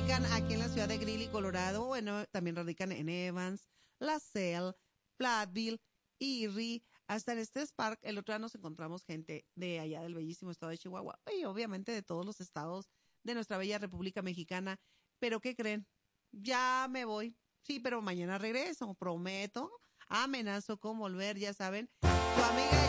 radican aquí en la ciudad de Greeley, Colorado. Bueno, también radican en Evans, LaSalle, Platteville, Erie, hasta en Estes Park. El otro día nos encontramos gente de allá del bellísimo estado de Chihuahua y obviamente de todos los estados de nuestra bella República Mexicana. Pero ¿qué creen? Ya me voy. Sí, pero mañana regreso, prometo. Amenazo con volver, ya saben. Tu amiga